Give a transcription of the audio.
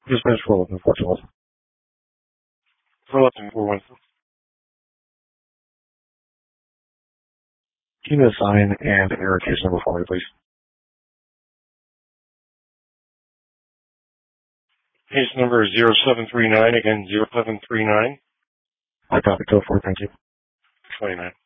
Just finished for 11, unfortunately. For 11, 4-1. Give me the sign and error case number for me, please. Case number 0739, again 0739. I copy code 4, thank you. 29.